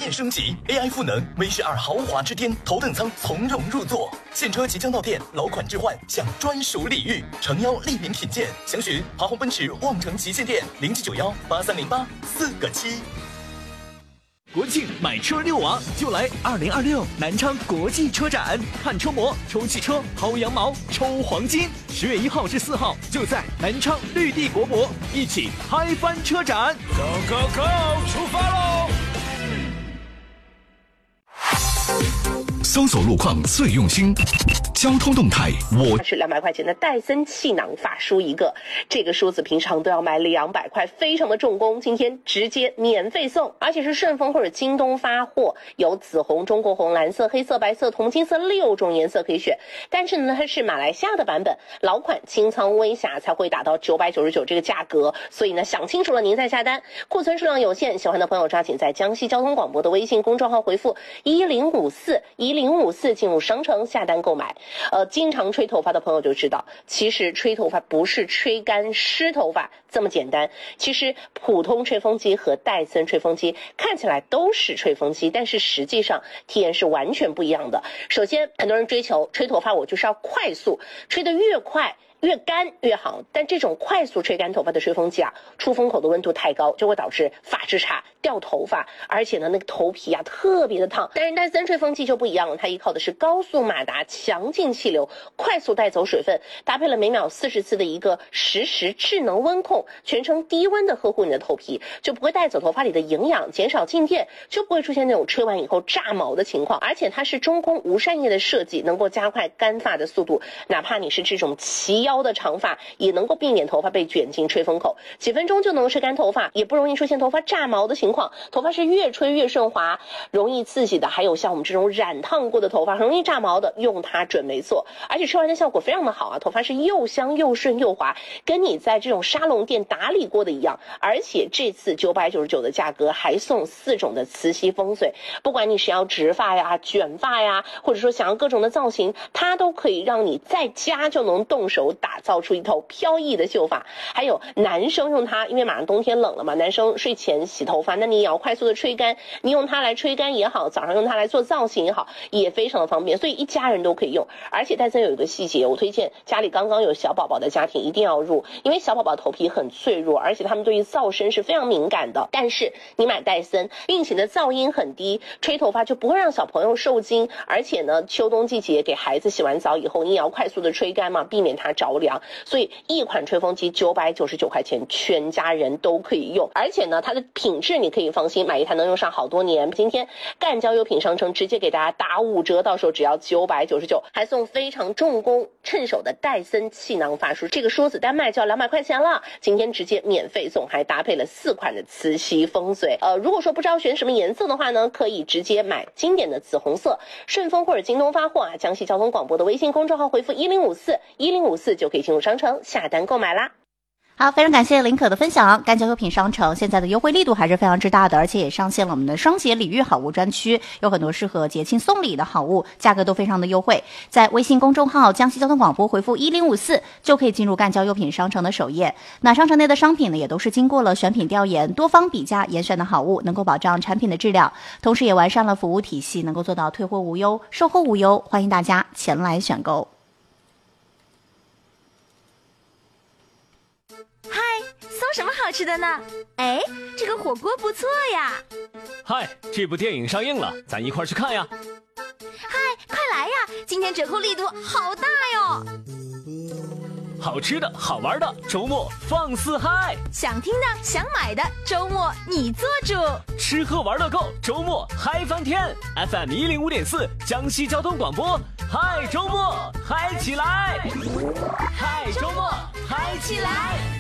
面升级 ，AI 赋能，威势2豪华之巅，头等舱从容入座。现车即将到店，老款置换享专属礼遇，诚邀莅临品鉴。详询华虹奔驰望城旗舰店079183084个7。 国庆买车遛娃就来2026南昌国际车展，看车模、抽汽车、薅羊毛、抽黄金。10月1号至4号就在南昌绿地国博，一起嗨翻车展 ！Go Go Go， 出发喽！ 搜索路况最用心，交通动态我是200块钱的戴森气囊发梳一个，这个梳子平常都要买200块，非常的重工，今天直接免费送，而且是顺丰或者京东发货，有紫红、中国红、蓝色、黑色、白色、铜金色6种颜色可以选，但是呢它是马来西亚的版本，老款清仓微瑕才会达到999这个价格，所以呢想清楚了您再下单，库存数量有限，喜欢的朋友抓紧在江西交通广播的微信公众号回复1054进入商城下单购买。经常吹头发的朋友就知道，其实吹头发不是吹干湿头发这么简单。其实普通吹风机和戴森吹风机看起来都是吹风机，但是实际上体验是完全不一样的。首先，很多人追求吹头发，我就是要快速，吹得越快越干越好，但这种快速吹干头发的吹风机啊，出风口的温度太高，就会导致发质差、掉头发，而且呢，那个头皮啊特别的烫。但是戴森吹风机就不一样了，它依靠的是高速马达、强劲气流，快速带走水分，搭配了每秒40次的一个实时智能温控，全程低温的呵护你的头皮，就不会带走头发里的营养，减少静电，就不会出现那种吹完以后炸毛的情况。而且它是中空无扇叶的设计，能够加快干发的速度，哪怕你是这种齐腰的长发，也能够避免头发被卷进吹风口，几分钟就能吹干头发，也不容易出现头发炸毛的情况。头发是越吹越顺滑，容易刺激的，还有像我们这种染烫过的头发很容易炸毛的，用它准没错。而且吹完的效果非常的好啊，头发是又香又顺又滑，跟你在这种沙龙店打理过的一样。而且这次999的价格还送4种的磁吸风水，不管你是要直发呀、卷发呀，或者说想要各种的造型，它都可以让你在家就能动手打造出一头飘逸的秀发。还有男生用它，因为马上冬天冷了嘛，男生睡前洗头发，那你也要快速的吹干，你用它来吹干也好，早上用它来做造型也好，也非常的方便，所以一家人都可以用。而且戴森有一个细节，我推荐家里刚刚有小宝宝的家庭一定要入，因为小宝宝头皮很脆弱，而且他们对于噪声是非常敏感的。但是你买戴森，并且呢噪音很低，吹头发就不会让小朋友受惊，而且呢秋冬季节给孩子洗完澡以后，你也要快速的吹干嘛，避免它着凉。所以一款吹风机999块钱，全家人都可以用，而且呢它的品质你可以放心，买一台能用上好多年。今天赣交优品商城直接给大家打5折，到时候只要999，还送非常重工趁手的戴森气囊发梳，这个梳子单卖就要200块钱了，今天直接免费送，还搭配了4款的磁吸风水。如果说不知道选什么颜色的话呢，可以直接买经典的紫红色，顺丰或者京东发货啊，江西交通广播的微信公众号回复1054就可以进入商城下单购买啦。 好，非常感谢林可的分享。赣交优品商城现在的优惠力度还是非常之大的，而且也上线了我们的双节礼遇好物专区，有很多适合节庆送礼的好物，价格都非常的优惠。在微信公众号江西交通广播回复1054就可以进入赣交优品商城的首页。那商城内的商品呢，也都是经过了选品调研、多方比价严选的好物，能够保障产品的质量，同时也完善了服务体系，能够做到退货无忧、售后无忧，欢迎大家前来选购。 搜什么好吃的呢？哎，这个火锅不错呀！ 嗨，这部电影上映了，咱一块去看呀！ 嗨，快来呀！今天折扣力度好大哟！ 好吃的好玩的，周末放肆嗨！ 想听的想买的，周末你做主。 吃喝玩乐购，周末嗨翻天 ！FM 105.4江西交通广播，嗨周末嗨起来！嗨周末嗨起来！